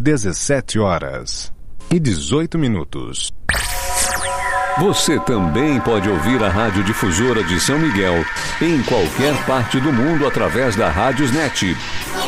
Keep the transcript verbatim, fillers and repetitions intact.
dezessete horas e dezoito minutos. Você também pode ouvir a Rádio Difusora de São Miguel em qualquer parte do mundo através da Rádiosnet.